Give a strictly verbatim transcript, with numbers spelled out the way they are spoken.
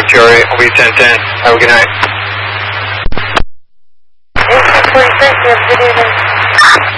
Jerry. I'll be ten ten. Have a good night. eight six forty-six, you have a good evening.